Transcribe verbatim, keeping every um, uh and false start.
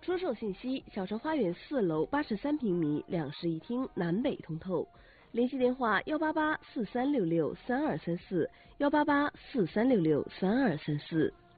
出售信息：小城花园四楼八十三平米两室一厅，南北通透。联系电话：幺八八四三六六三二三四，幺八八四三六六三二三四。